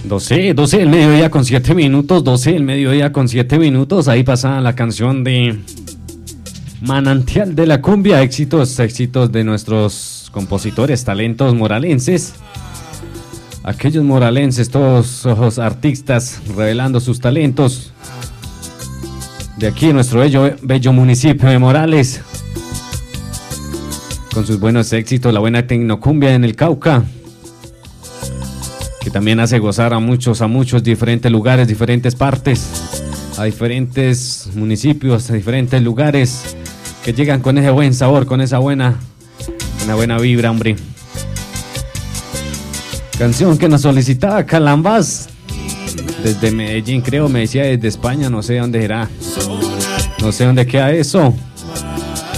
12 del mediodía con 7 minutos, 12 del mediodía con 7 minutos. Ahí pasa la canción de Manantial de la Cumbia, éxitos de nuestros compositores, talentos moralenses. Aquellos moralenses, todos los artistas revelando sus talentos. De aquí, nuestro bello municipio de Morales. Con sus buenos éxitos, la buena tecnocumbia en el Cauca, que también hace gozar a muchos diferentes lugares, diferentes partes, a diferentes municipios, a diferentes lugares, que llegan con ese buen sabor, con esa buena vibra, hombre. Canción que nos solicitaba Calambás desde Medellín, creo, me decía desde España, no sé dónde era, no sé dónde queda eso.